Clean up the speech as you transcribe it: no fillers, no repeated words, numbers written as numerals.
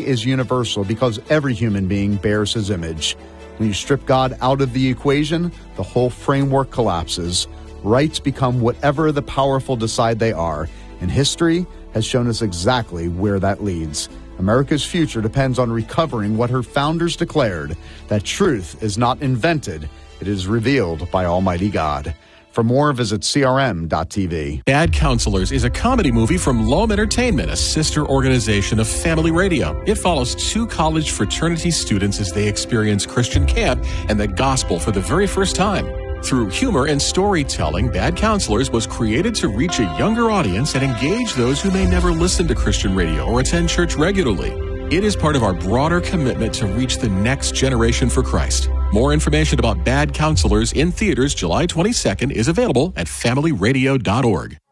is universal because every human being bears his image. When you strip God out of the equation, the whole framework collapses. Rights become whatever the powerful decide they are, and history has shown us exactly where that leads. America's future depends on recovering what her founders declared, that truth is not invented, it is revealed by Almighty God. For more, visit crm.tv. Bad Counselors is a comedy movie from Loam Entertainment, a sister organization of Family Radio. It follows two college fraternity students as they experience Christian camp and the gospel for the very first time. Through humor and storytelling, Bad Counselors was created to reach a younger audience and engage those who may never listen to Christian radio or attend church regularly. It is part of our broader commitment to reach the next generation for Christ. More information about Bad Counselors in theaters July 22nd is available at familyradio.org.